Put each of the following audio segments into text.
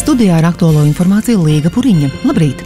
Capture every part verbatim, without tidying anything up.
Studijā ar aktuālo informāciju Līga Puriņa. Labrīt!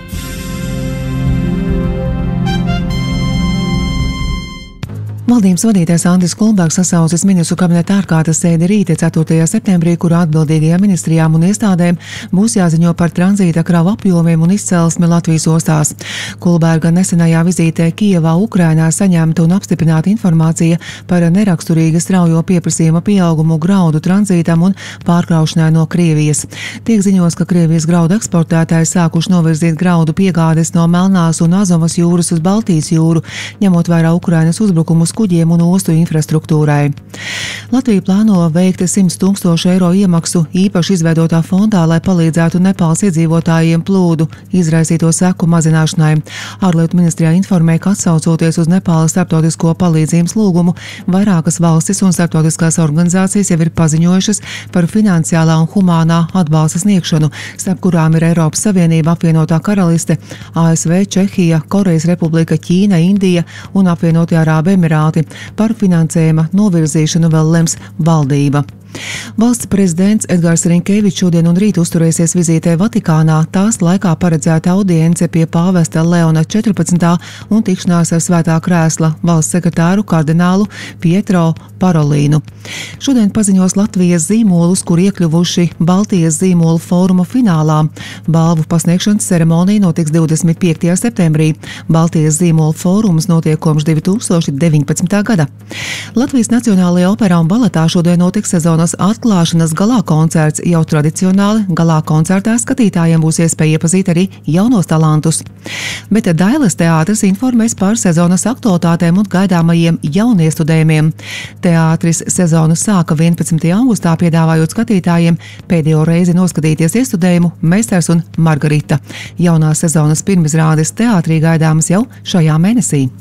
Valdības vadītājs Andris Kulbergs sasaucis ministru kabineta ārkārtas sēdi rīta ceturtajā septembrī, kurā atbildīgajām ministrijām un iestādēm būs jāziņo par tranzīta kravu apjomiem un izcelsmi Latvijas ostās. Kulberga nesenajā vizītē Kijevā, Ukrainā saņemta un apstiprināta informācija par neraksturīga straujo pieprasījuma pieaugumu graudu tranzītam un pārkraušanai no Krievijas. Tiek ziņos, ka Krievijas graudu eksportētāji sākuši novirzīt graudu piegādes no Melnās un Azovas jūras uz Baltijas jūru, ņemot vērā Ukrainas uzbrukumus kuģiem un ostu infrastruktūrai. Latvija plāno veikt simt tūkstošu eiro iemaksu īpaši izveidotā fondā, lai palīdzētu Nepāles iedzīvotājiem plūdu izraisīto seku mazināšanai. Ārlietu ministrijā informē, ka atsaucoties uz Nepāles starptautisko palīdzības lūgumu, vairākas valstis un starptautiskās organizācijas jau ir paziņojušas par finansiālā un humānā atbalsta sniegšanu, starp kurām ir Eiropas Savienība, apvienotā karaliste, A S V, Čehija, Korejas Republika, Ķīna, Indija un apvienotie Arābu Emirāti. Par finansējuma novirzīšanu vēl lems valdība. Valsts prezidents Edgars Rinkevičs šodien un rīt uzturēsies vizītē Vatikānā, tās laikā paredzēta audience pie pāvesta Leona četrpadsmitā un tikšanās ar svētā krēsla valsts sekretāru kardinālu Pietro Parolīnu. Šodien paziņos Latvijas zīmolus, kur iekļuvuši Baltijas zīmolu fóruma finālā. Balvu pasniegšanas ceremonija notiks divdesmit piektajā septembrī. Baltijas zīmolu fórums notiek kopš divi tūkstoši deviņpadsmitā gada. Latvijas Nacionālajā operā un baletā šodien notiks sezonas atklāšanas galā koncerts. Jau tradicionāli galā koncertā skatītājiem būs iespēja iepazīt arī jaunos talantus. Bet Dailes teātris informēs par sezonas aktualitātēm un gaidāmajiem jauniestudējumiem. Teātris sezonu sāka vienpadsmitajā augustā, piedāvājot skatītājiem pēdējo reizi noskatīties iestudējumu Meistars un Margarita. Jaunās sezonas pirmizrādes teātrī gaidāmas jau šajā mēnesī.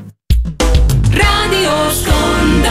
Radio Skondo.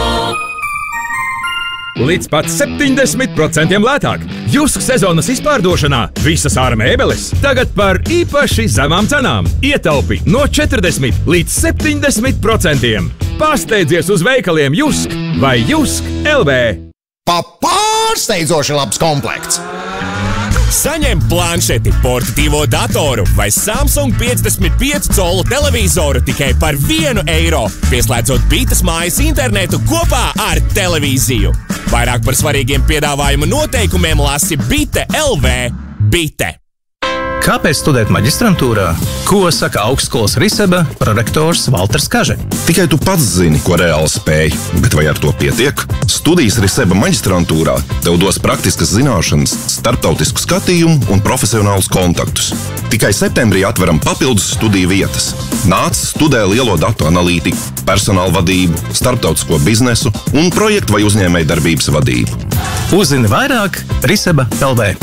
Līdz pat septiņdesmit procentiem lētāk. Jusk sezonas izpārdošanā visas ārā mēbeles tagad par īpaši zemām cenām. Ietaupi no četrdesmit līdz septiņdesmit procentiem. Pārsteidzies uz veikaliem Jusk vai Jusk L V. Pa pārsteidzoši labs komplekts! Saņem planšeti, portatīvo datoru vai Samsung piecdesmit pieci colu televizoru tikai par vienu eiro, pieslēdzot Bites mājas internetu kopā ar televīziju. Vairāk par svarīgiem piedāvājumu noteikumiem lasi Bite L V. Bite. Kāpēc studēt maģistrantūrā? Ko saka augstskolas Riseba prorektors Valters Kaže? Tikai tu pats zini, ko reāli spēj, bet vai ar to pietiek? Studijas Riseba maģistrantūrā tev dos praktiskas zināšanas, starptautisku skatījumu un profesionālus kontaktus. Tikai septembrī atveram papildus studiju vietas. Nāc studē lielo datu analītiku, personāla vadību, starptautisko biznesu un projektu vai uzņēmēju darbības vadību. Uzzini vairāk Riseba L V.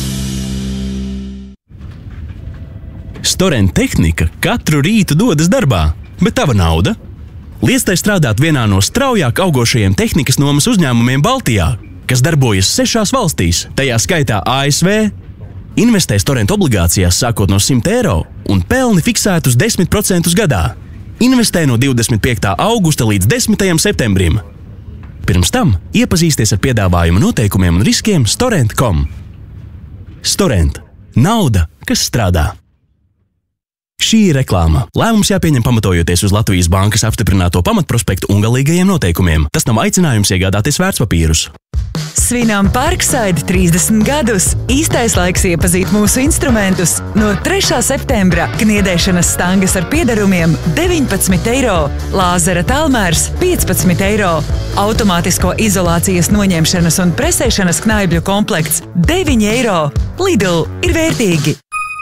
Storent tehnika katru rītu dodas darbā, bet tava nauda? Liec tai strādāt vienā no straujāk augošajiem tehnikas nomas uzņēmumiem Baltijā, kas darbojas sešās valstīs, tajā skaitā A S V. Investē Storent obligācijās sākot no simt eiro un pelni fiksētus desmit procentus gadā. Investē no divdesmit piektā augusta līdz desmitajam septembrim. Pirms tam iepazīsties ar piedāvājumu noteikumiem un riskiem storent punktu com. Storent. Nauda, kas strādā. Šī ir reklāma. Lēmums jāpieņem pamatojoties uz Latvijas bankas apstiprināto pamatprospektu un galīgajiem noteikumiem. Tas nav aicinājums iegādāties vērtspapīrus. Svinām Parkside trīsdesmit gadus. Īstais laiks iepazīt mūsu instrumentus. No trešā septembra kniedēšanas stangas ar piedarumiem deviņpadsmit eiro, lāzera tālmērs piecpadsmit eiro, automātisko izolācijas noņemšanas un presēšanas knaibļu komplekts deviņi eiro. Lidl ir vērtīgi!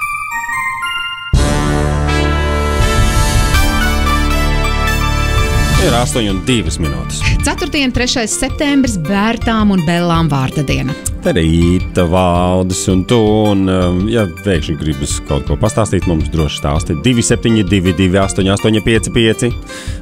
Ir astoņi un divas minūtes. Ceturtdien, trešais septembris, Bērtām un Bellām vārda diena. Te rīta Valdis un tu, un, ja pēkšņi gribas kaut ko pastāstīt, mums droši stāsti divi septiņi divi divi astoņi astoņi pieci pieci.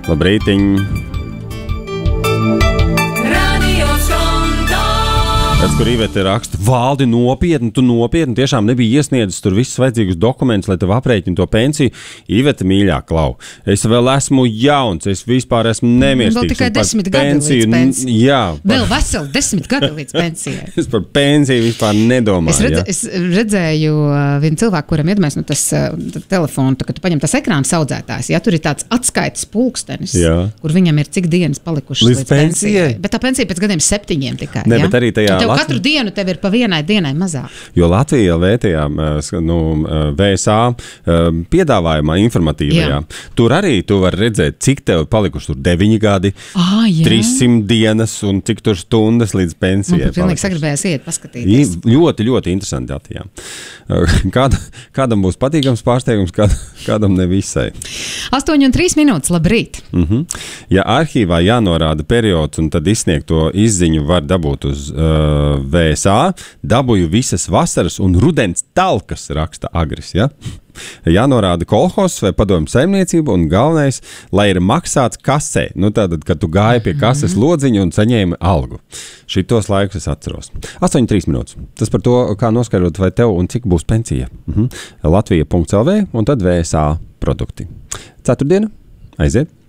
Labrītiņ! raksts, kur Ivete raksta, valdi nopietni, tu nopietni, tiešām nebija iesniedzis tur visus vajadzīgus dokumentus, lai tev aprēķini to pensiju. Ivete mīļā, Klau, es vēl esmu jauns, es vispār esmu nemirstīgs. Vēl tikai desmit gadi līdz pensiju. Jā. Par... Vēl veseli desmit gadi līdz pensijai. Es par pensiju vispār nedomāju. Es, redz, es redzēju vienu cilvēku, kuram iedomājas no tas telefonu, kad tu paņem tas ekrāna saudzētājs, ja tur ir tāds atskaites pulkstenis, jā. Kur viņam ir cik dienas palikušas līdz, līdz pensijai. Bet tā pensija pēc gadiem septiņiem tikai. Ne, ja? Bet arī tajā tev Lat... katru dienu tev ir pa vienai dienai mazāk. Jo Latvijā vērtējā nu, V S A piedāvājumā informatīvajā, jā. Tur arī tu vari redzēt, cik tev palikuši tur deviņi gadi, ah, trīs simt dienas un cik tur stundas līdz pensijai. Man pilnīgi sagribējās iet paskatīties. I, ļoti, ļoti interesanti dati, jā. Kāda, kādam būs patīkams pārsteigums, kād, kādam nevisai. astoņi un trīs minūtes, labrīt. Mm-hmm. Ja arhīvā jānorāda periods un tad izsniegt to izziņu var dabūt uz uh, V S A, dabūju visas vasaras un rudens talkas, raksta Agris, ja? Jānorāda kolhos vai padomju saimniecība un galvenais, lai ir maksāts kasē. Nu tātad, kad tu gāji pie kases lodziņu un saņēmi algu. Šitos laikus es atceros. astoņi trīs minūtes. Tas par to, kā noskaidrot, vai tev un cik būs pensija. Mhm. Latvija punkts L V un tad V S A produkti. Ceturtdiena. Aiziet.